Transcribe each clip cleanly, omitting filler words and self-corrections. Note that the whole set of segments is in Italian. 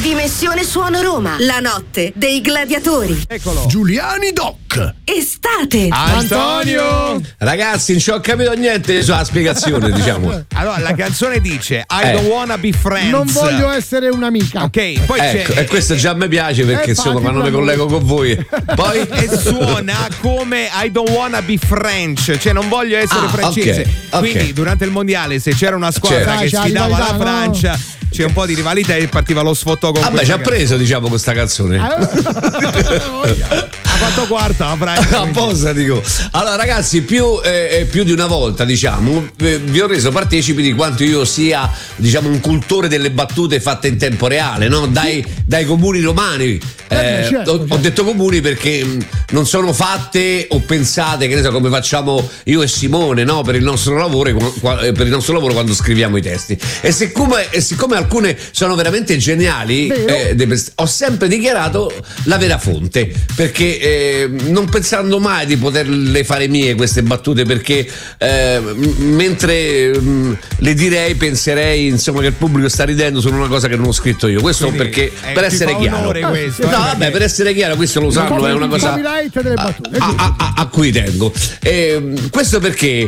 Dimensione Suono Roma, la notte dei gladiatori. Eccolo. Giuliani Doc. Estate. Antonio. Ragazzi, non ci ho capito niente sulla spiegazione, diciamo. Allora, la canzone dice I don't wanna be friends. Non voglio essere un'amica. Ok, poi Ecco, c'è. e questo già mi piace perché insomma quando mi collego con voi. Poi E suona come I don't wanna be French, cioè non voglio essere francese. ok. Quindi durante il mondiale, se c'era una squadra che C'è sfidava la rivalità, no? Francia, c'è un po' di rivalità e partiva lo sfottò con vabbè, ci ha questa preso, diciamo, questa canzone. Ha fatto quarta la Francia. Apposta dico. Allora ragazzi, più di una volta, diciamo, vi ho reso partecipi di quanto io sia, diciamo, un cultore delle battute fatte in tempo reale, no? Dai comuni romani. Certo. Ho detto comuni perché non sono fatte o pensate, che ne so, come facciamo io e Simone, no? Per il nostro lavoro quando scriviamo i testi. E siccome alcune sono veramente geniali, ho sempre dichiarato la vera fonte, perché non pensando mai di poterle fare mie queste battute, perché mentre le direi penserei, insomma, che il pubblico sta ridendo su una cosa che non ho scritto io. Questo Quindi, perché per ti essere fa chiaro. onore questo, No, vabbè, per essere chiaro, questo lo sanno, è una cosa delle battute. a cui tengo. Questo perché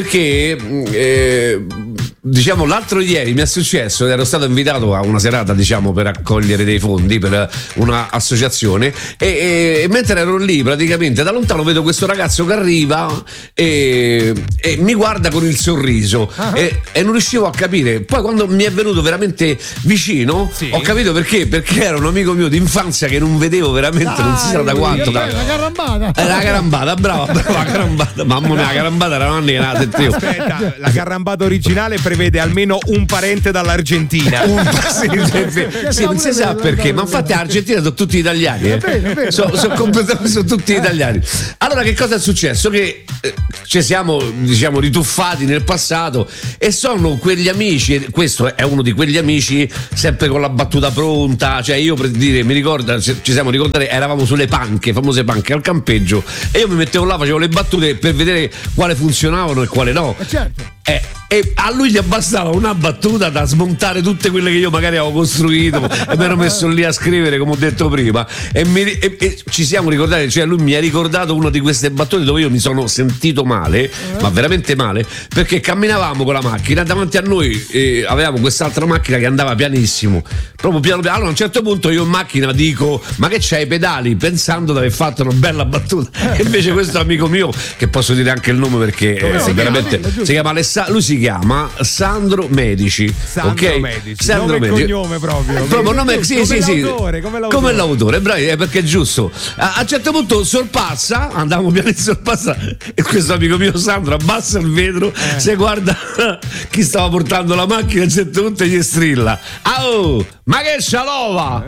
diciamo l'altro ieri mi è successo, ero stato invitato a una serata, diciamo, per raccogliere dei fondi per una associazione e mentre ero lì praticamente da lontano vedo questo ragazzo che arriva e mi guarda con il sorriso e non riuscivo a capire. Poi quando mi è venuto veramente vicino, sì, ho capito perché era un amico mio d'infanzia che non vedevo veramente, non si sa da quanto. La carambata. La carambata, brava la carambata. Mamma mia, la carambata era anni che non la sentivo. Aspetta, la carambata originale prevede almeno un parente dall'Argentina. Sì, non si sa perché, ma infatti l'Argentina sono tutti italiani. Sono tutti italiani. Allora, che cosa è successo? Che ci siamo, diciamo, rituffati nel passato e sono quegli amici, e questo è uno di quegli amici sempre con la battuta pronta. Cioè, io per dire, mi ricordo, ci siamo ricordati, eravamo sulle panche, famose panche al campeggio, e io mi mettevo là, facevo le battute per vedere quale funzionavano e quale no. Certo. E a lui gli bastava una battuta da smontare tutte quelle che io magari avevo costruito e mi ero messo lì a scrivere, come ho detto prima, e ci siamo ricordati, cioè lui mi ha ricordato una di queste battute dove io mi sono sentito male, ma veramente male, perché camminavamo con la macchina, davanti a noi avevamo quest'altra macchina che andava pianissimo, proprio piano piano. Allora a un certo punto io in macchina dico: ma che c'hai i pedali? Pensando di aver fatto una bella battuta, e invece questo amico mio, che posso dire anche il nome perché veramente si chiama lui si chiama Sandro Medici. Sandro Medici. Sandro Nome Medici. e cognome proprio. Proprio nome, sì. Come l'autore, bravi, perché è giusto. A un certo punto sorpassa, andavamo piano di sorpassa, e questo amico mio Sandro abbassa il vetro, se guarda chi stava portando la macchina, a un certo punto gli strilla: "Oh, ma che scialova!"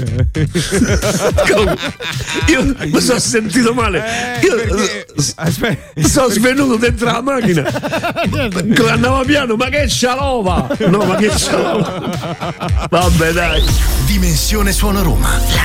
Io mi sono sentito male. Sono svenuto dentro la macchina. Andava piano, ma che scialova! No, ma che scialova! Vabbè, dai. Dimensione Suono Roma.